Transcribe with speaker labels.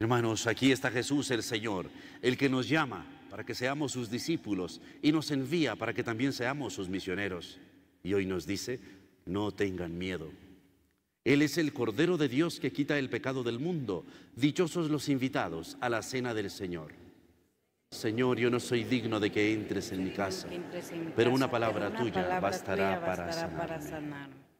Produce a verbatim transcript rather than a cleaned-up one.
Speaker 1: Hermanos, aquí está Jesús el Señor, el que nos llama para que seamos sus discípulos y nos envía para que también seamos sus misioneros. Y hoy nos dice, no tengan miedo. Él es el Cordero de Dios que quita el pecado del mundo. Dichosos los invitados a la cena del Señor. Señor, yo no soy digno de que entres en mi casa, pero una palabra tuya bastará para sanarme.